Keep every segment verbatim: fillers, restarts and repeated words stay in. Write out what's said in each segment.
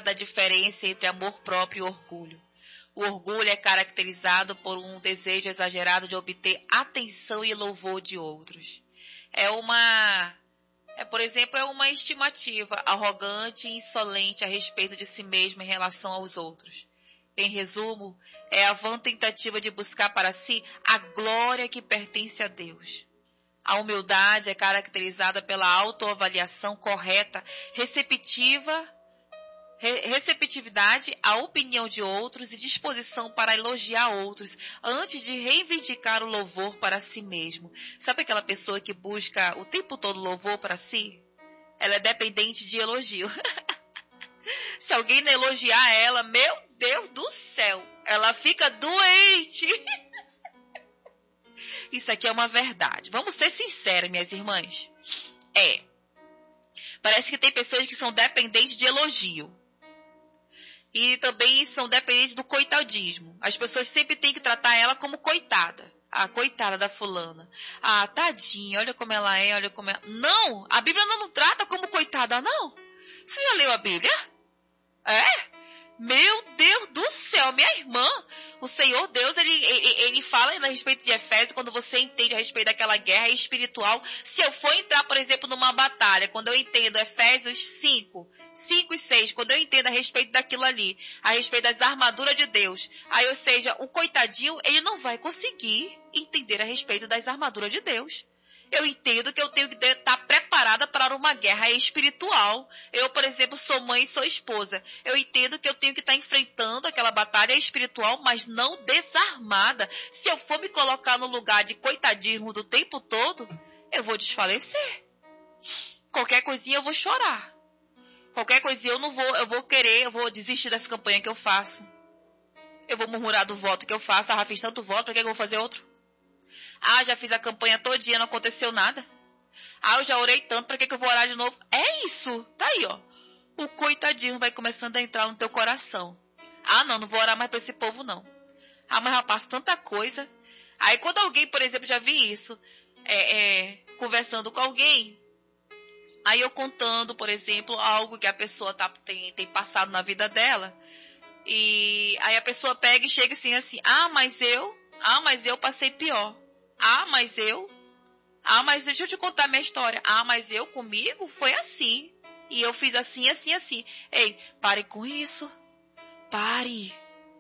da diferença entre amor próprio e orgulho. O orgulho é caracterizado por um desejo exagerado de obter atenção e louvor de outros. É uma, é, por exemplo, é uma estimativa arrogante e insolente a respeito de si mesmo em relação aos outros. Em resumo, é a vã tentativa de buscar para si a glória que pertence a Deus. A humildade é caracterizada pela autoavaliação correta, receptiva, re, receptividade à opinião de outros e disposição para elogiar outros, antes de reivindicar o louvor para si mesmo. Sabe aquela pessoa que busca o tempo todo louvor para si? Ela é dependente de elogio. Se alguém não elogiar ela, meu Deus do céu, ela fica doente. Isso aqui é uma verdade. Vamos ser sinceros, minhas irmãs. É. Parece que tem pessoas que são dependentes de elogio. E também são dependentes do coitadismo. As pessoas sempre têm que tratar ela como coitada. Ah, coitada da fulana. Ah, tadinha, olha como ela é, olha como ela... Não, a Bíblia não nos trata como coitada, não. Você já leu a Bíblia? É? Meu Deus do céu, minha irmã, o Senhor Deus, ele, ele, ele fala a respeito de Efésios, quando você entende a respeito daquela guerra espiritual. Se eu for entrar, por exemplo, numa batalha, quando eu entendo Efésios cinco, cinco e seis, quando eu entendo a respeito daquilo ali, a respeito das armaduras de Deus, aí, ou seja, o coitadinho, ele não vai conseguir entender a respeito das armaduras de Deus. Eu entendo que eu tenho que estar preparada para uma guerra espiritual. Eu, por exemplo, sou mãe e sou esposa. Eu entendo que eu tenho que estar enfrentando aquela batalha espiritual, mas não desarmada. Se eu for me colocar no lugar de coitadismo do tempo todo, eu vou desfalecer. Qualquer coisinha eu vou chorar. Qualquer coisinha eu não vou, eu vou querer, eu vou desistir dessa campanha que eu faço. Eu vou murmurar do voto que eu faço. Ah, já fiz tanto voto, para que eu vou fazer outro? Ah, já fiz a campanha todinha, não aconteceu nada. Ah, eu já orei tanto, para que, que eu vou orar de novo? É isso, tá aí, ó. O coitadinho vai começando a entrar no teu coração. Ah, não, não vou orar mais para esse povo, não. Ah, mas já passo tanta coisa. Aí quando alguém, por exemplo, já vi isso, é, é, conversando com alguém, aí eu contando, por exemplo, algo que a pessoa tá, tem, tem passado na vida dela, e aí a pessoa pega e chega assim, assim, ah, mas eu, ah, mas eu passei pior. Ah, mas eu... Ah, mas deixa eu te contar a minha história. Ah, mas eu comigo foi assim. E eu fiz assim, assim, assim. Ei, pare com isso. Pare.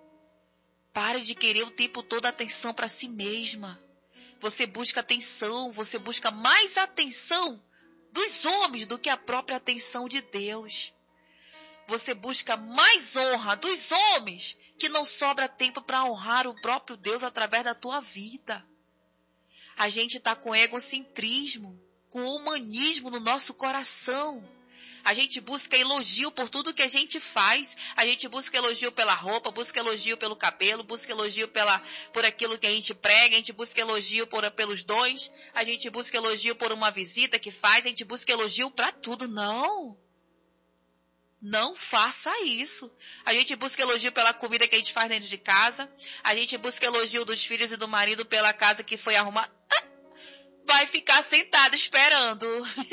Pare de querer o tempo todo atenção para si mesma. Você busca atenção, você busca mais atenção dos homens do que a própria atenção de Deus. Você busca mais honra dos homens, que não sobra tempo para honrar o próprio Deus através da tua vida. A gente está com egocentrismo, com humanismo no nosso coração. A gente busca elogio por tudo que a gente faz. A gente busca elogio pela roupa, busca elogio pelo cabelo, busca elogio pela, por aquilo que a gente prega, a gente busca elogio por, pelos dons, a gente busca elogio por uma visita que faz, a gente busca elogio para tudo. Não! Não faça isso. A gente busca elogio pela comida que a gente faz dentro de casa. A gente busca elogio dos filhos e do marido pela casa que foi arrumada. Vai ficar sentado esperando.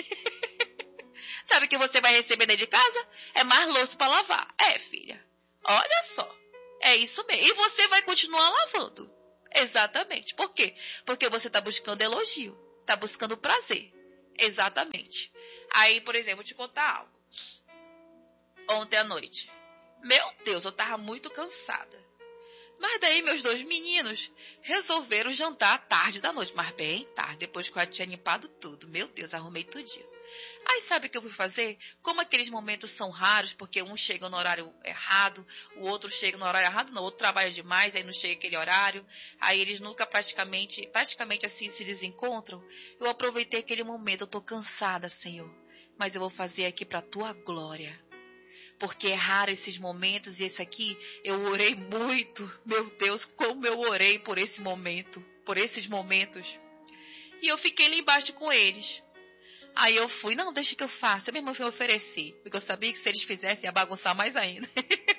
Sabe o que você vai receber dentro de casa? É mais louça para lavar. É, filha. Olha só. É isso mesmo. E você vai continuar lavando. Exatamente. Por quê? Porque você está buscando elogio. Está buscando prazer. Exatamente. Aí, por exemplo, vou te contar algo. Ontem à noite. Meu Deus, eu estava muito cansada. Mas daí meus dois meninos resolveram jantar tarde da noite. Mas bem tarde, depois que eu já tinha limpado tudo. Meu Deus, arrumei tudinho. Aí sabe o que eu fui fazer? Como aqueles momentos são raros, porque um chega no horário errado, o outro chega no horário errado, não, o outro trabalha demais, aí não chega aquele horário. Aí eles nunca praticamente, praticamente assim se desencontram. Eu aproveitei aquele momento, eu tô cansada, Senhor. Mas eu vou fazer aqui para a tua glória. Porque é raro esses momentos, e esse aqui, eu orei muito. Meu Deus, como eu orei por esse momento, por esses momentos. E eu fiquei lá embaixo com eles. Aí eu fui, não, deixa que eu faça. Eu mesmo me ofereci, porque eu sabia que se eles fizessem, ia bagunçar mais ainda.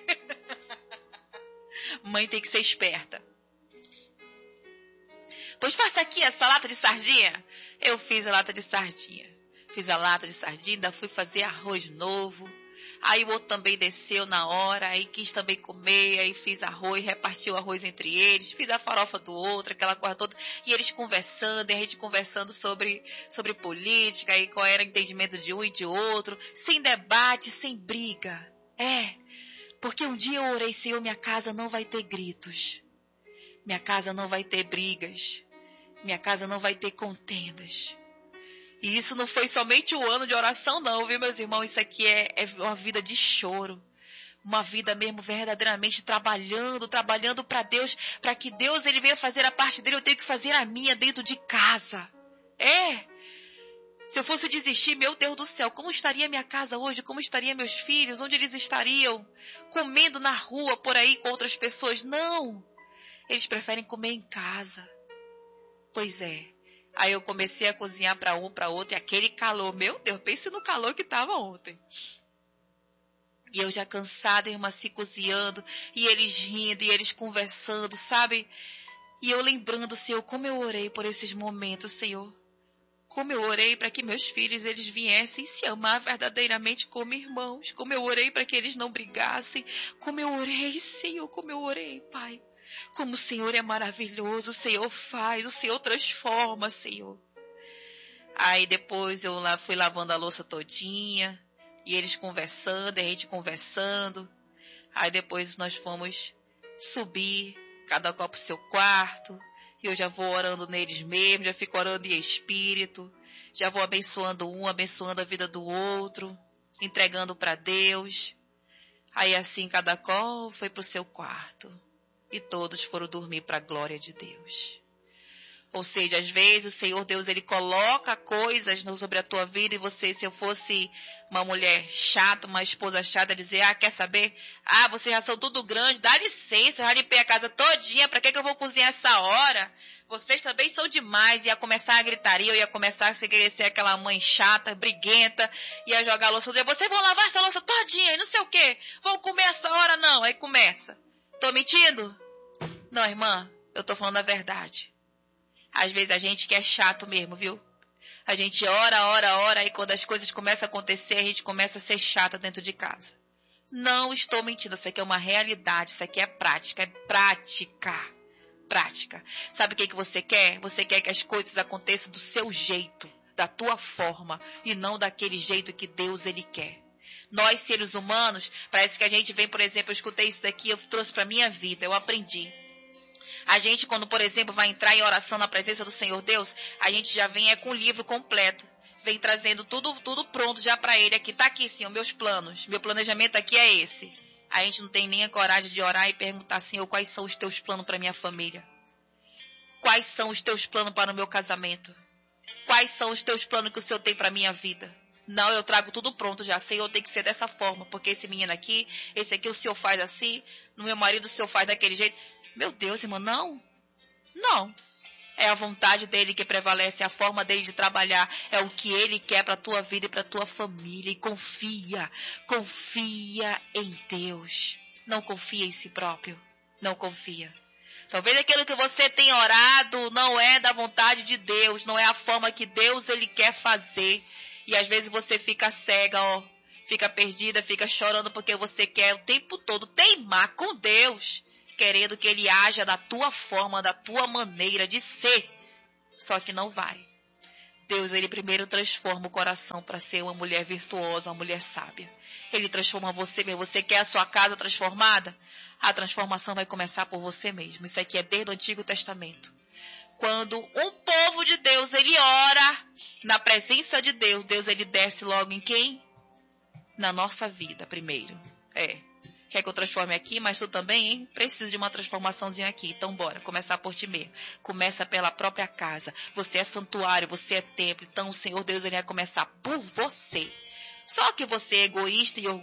Mãe tem que ser esperta. Pois faça aqui essa lata de sardinha. Eu fiz a lata de sardinha. Fiz a lata de sardinha, ainda fui fazer arroz novo. Aí o outro também desceu na hora, aí quis também comer, aí fiz arroz, repartiu o arroz entre eles, fiz a farofa do outro, aquela coisa toda, e eles conversando, e a gente conversando sobre, sobre política, e qual era o entendimento de um e de outro, sem debate, sem briga. É, porque um dia eu orei, Senhor, minha casa não vai ter gritos, minha casa não vai ter brigas, minha casa não vai ter contendas. E isso não foi somente um ano de oração, não, viu, meus irmãos? Isso aqui é, é uma vida de choro. Uma vida mesmo verdadeiramente trabalhando, trabalhando para Deus, para que Deus ele venha fazer a parte dele, eu tenho que fazer a minha dentro de casa. É. Se eu fosse desistir, meu Deus do céu, como estaria minha casa hoje? Como estariam meus filhos? Onde eles estariam? Comendo na rua, por aí, com outras pessoas? Não. Eles preferem comer em casa. Pois é. Aí eu comecei a cozinhar para um, para outro, e aquele calor, meu Deus, pense no calor que estava ontem. E eu já cansada, irmã, se cozinhando, e eles rindo, e eles conversando, sabe? E eu lembrando, Senhor, como eu orei por esses momentos, Senhor. Como eu orei para que meus filhos, eles viessem se amar verdadeiramente como irmãos. Como eu orei para que eles não brigassem. Como eu orei, Senhor, como eu orei, Pai. Como o Senhor é maravilhoso, o Senhor faz, o Senhor transforma, Senhor. Aí depois eu lá fui lavando a louça todinha, e eles conversando, a gente conversando. Aí depois nós fomos subir, cada qual pro seu quarto, e eu já vou orando neles mesmo, já fico orando em espírito, já vou abençoando um, abençoando a vida do outro, entregando para Deus. Aí assim cada qual foi pro seu quarto. E todos foram dormir para a glória de Deus. Ou seja, às vezes o Senhor Deus, ele coloca coisas sobre a tua vida e você, se eu fosse uma mulher chata, uma esposa chata, dizer, ah, quer saber? Ah, vocês já são tudo grande, dá licença, eu já limpei a casa todinha, para que que eu vou cozinhar essa hora? Vocês também são demais. Ia começar a gritaria, eu ia começar a querer ser aquela mãe chata, briguenta, ia jogar a louça, vocês vão lavar essa louça todinha e não sei o quê, vão comer essa hora não, aí começa. Tô mentindo? Não, irmã, eu tô falando a verdade. Às vezes a gente que é chato mesmo, viu? A gente ora, ora, ora, e quando as coisas começam a acontecer, a gente começa a ser chata dentro de casa. Não estou mentindo, isso aqui é uma realidade, isso aqui é prática, é prática. Prática. Sabe o que, que você quer? Você quer que as coisas aconteçam do seu jeito, da tua forma, e não daquele jeito que Deus ele quer. Nós, seres humanos, parece que a gente vem, por exemplo, eu escutei isso daqui, eu trouxe para a minha vida, eu aprendi. A gente, quando, por exemplo, vai entrar em oração na presença do Senhor Deus, a gente já vem é com o livro completo. Vem trazendo tudo, tudo pronto já para ele. Aqui, tá aqui, Senhor, meus planos. Meu planejamento aqui é esse. A gente não tem nem a coragem de orar e perguntar, Senhor, quais são os teus planos para minha família? Quais são os teus planos para o meu casamento? Quais são os teus planos que o Senhor tem para minha vida? Não, eu trago tudo pronto já. Senhor, tem que ser dessa forma. Porque esse menino aqui, esse aqui o Senhor faz assim. No meu marido o Senhor faz daquele jeito. Meu Deus, irmão, não. Não. É a vontade dele que prevalece. É a forma dele de trabalhar. É o que ele quer para a tua vida e para a tua família. E confia. Confia em Deus. Não confia em si próprio. Não confia. Talvez aquilo que você tem orado não é da vontade de Deus. Não é a forma que Deus ele quer fazer. E às vezes você fica cega, ó, fica perdida, fica chorando porque você quer o tempo todo teimar com Deus, querendo que Ele haja da tua forma, da tua maneira de ser. Só que não vai. Deus, Ele primeiro transforma o coração para ser uma mulher virtuosa, uma mulher sábia. Ele transforma você mesmo. Você quer a sua casa transformada? A transformação vai começar por você mesmo. Isso aqui é desde o Antigo Testamento. Quando um povo de Deus, ele ora na presença de Deus, Deus ele desce logo em quem? Na nossa vida primeiro. É. Quer que eu transforme aqui, mas tu também, hein? Precisa de uma transformaçãozinha aqui. Então bora, começar por ti mesmo. Começa pela própria casa. Você é santuário, você é templo. Então o Senhor Deus ele vai começar por você. Só que você é egoísta e orgulhoso.